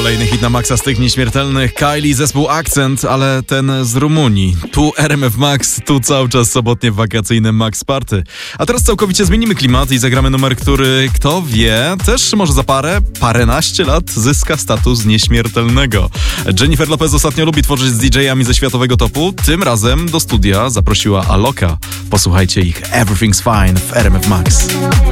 Kolejny hit na maksa z tych nieśmiertelnych. Kylie, zespół Akcent, ale ten z Rumunii. Tu RMF Max, tu cały czas sobotnie wakacyjne Max Party. A teraz całkowicie zmienimy klimat i zagramy numer, który, kto wie, też może za paręnaście lat zyska status nieśmiertelnego. Jennifer Lopez ostatnio lubi tworzyć z DJ-ami ze światowego topu. Tym razem do studia zaprosiła Aloka. Posłuchajcie ich Everything's Fine w RMF Max.